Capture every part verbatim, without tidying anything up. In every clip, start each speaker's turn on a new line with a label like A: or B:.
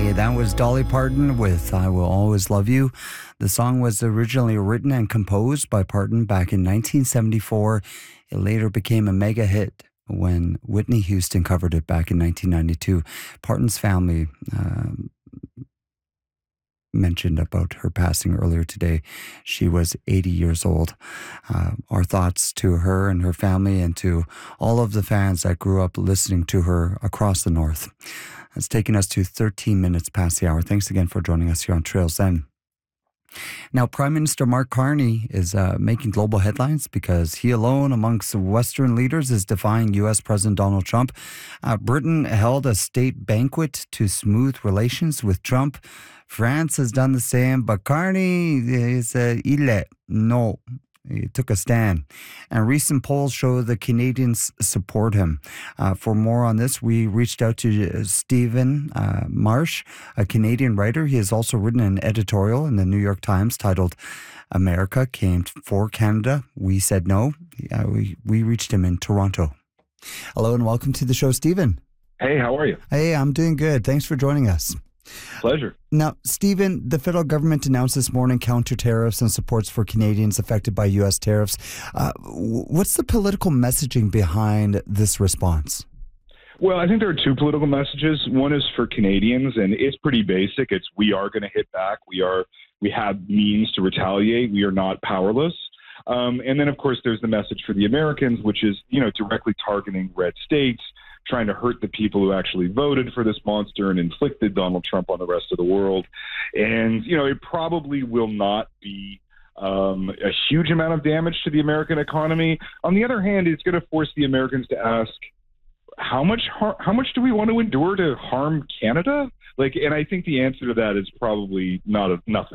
A: Hey, that was Dolly Parton with I Will Always Love You. The song was originally written and composed by Parton back in nineteen seventy-four. It later became a mega hit when Whitney Houston covered it back in nineteen ninety-two. Parton's family uh, mentioned about her passing earlier today. She was eighty years old. Uh, our thoughts to her and her family and to all of the fans that grew up listening to her across the North. It's taken us to thirteen minutes past the hour. Thanks again for joining us here on Trails End. Now, Prime Minister Mark Carney is uh, making global headlines because he alone amongst Western leaders is defying U S President Donald Trump. Uh, Britain held a state banquet to smooth relations with Trump. France has done the same, but Carney he said, il no. He took a stand. And recent polls show the Canadians support him. Uh, for more on this, we reached out to Stephen uh, Marsh, a Canadian writer. He has also written an editorial in the New York Times titled America Came for Canada. We said no. Uh, we, we reached him in Toronto. Hello and welcome to the show, Stephen.
B: Hey, how are you?
A: Hey, I'm doing good. Thanks for joining us.
B: Pleasure.
A: Now, Stephen, the federal government announced this morning counter tariffs and supports for Canadians affected by U S tariffs. Uh, what's the political messaging behind this response?
B: Well, I think there are two political messages. One is for Canadians, and it's pretty basic. It's we are going to hit back. We are we have means to retaliate. We are not powerless. Um, and then, of course, there's the message for the Americans, which is, you know, directly targeting red states, trying to hurt the people who actually voted for this monster and inflicted Donald Trump on the rest of the world. And, you know, it probably will not be um, a huge amount of damage to the American economy. On the other hand, it's going to force the Americans to ask, how much har- how much do we want to endure to harm Canada? Like, and I think the answer to that is probably not a, nothing.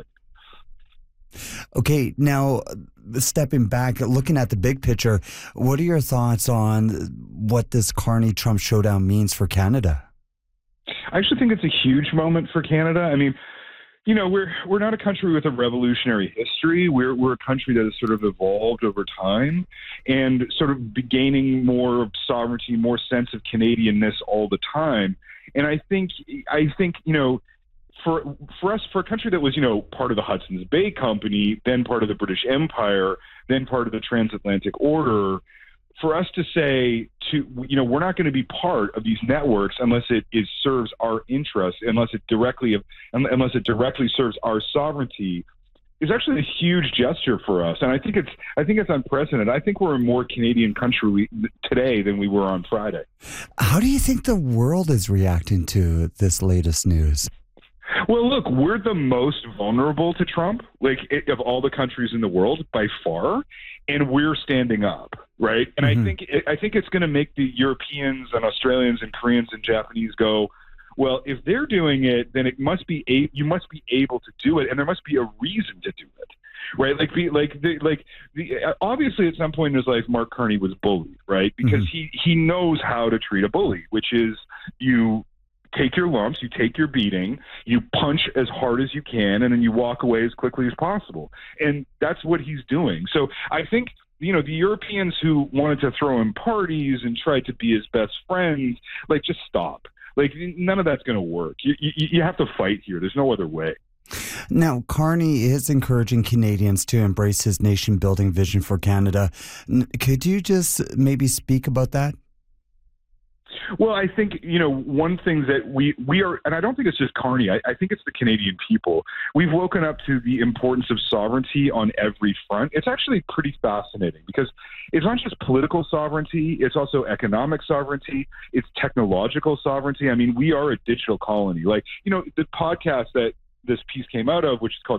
A: Okay, now stepping back, looking at the big picture, what are your thoughts on what this Carney-Trump showdown means for Canada?
B: I actually think it's a huge moment for Canada. I mean, you know, we're we're not a country with a revolutionary history. We're we're a country that has sort of evolved over time and sort of gaining more sovereignty, more sense of Canadianness all the time. And I think I think you know. For for us, for a country that was, you know, part of the Hudson's Bay Company, then part of the British Empire, then part of the transatlantic order, for us to say, to you know, we're not going to be part of these networks unless it is serves our interests, unless it directly unless it directly serves our sovereignty, is actually a huge gesture for us. And I think it's I think it's unprecedented. I think we're a more Canadian country today than we were on Friday.
A: How do you think the world is reacting to this latest news?
B: Well, look, we're the most vulnerable to Trump, like it, of all the countries in the world by far, and we're standing up, right? And mm-hmm. I think it, I think it's going to make the Europeans and Australians and Koreans and Japanese go, well, if they're doing it, then it must be a, you must be able to do it, and there must be a reason to do it, right? Like, the, like, the, like, the, obviously, at some point in his life, Mark Carney was bullied, right? Because mm-hmm. he he knows how to treat a bully, which is you. Take your lumps, you take your beating, you punch as hard as you can, and then you walk away as quickly as possible. And that's what he's doing. So I think, you know, the Europeans who wanted to throw him parties and tried to be his best friends, like, just stop. Like, none of that's going to work. You, you, you have to fight here. There's no other way.
A: Now, Carney is encouraging Canadians to embrace his nation-building vision for Canada. Could you just maybe speak about that?
B: Well, I think, you know, one thing that we, we are, and I don't think it's just Carney, I, I think it's the Canadian people. We've woken up to the importance of sovereignty on every front. It's actually pretty fascinating because it's not just political sovereignty, it's also economic sovereignty, it's technological sovereignty. I mean, we are a digital colony. Like, you know, the podcast that this piece came out of, which is called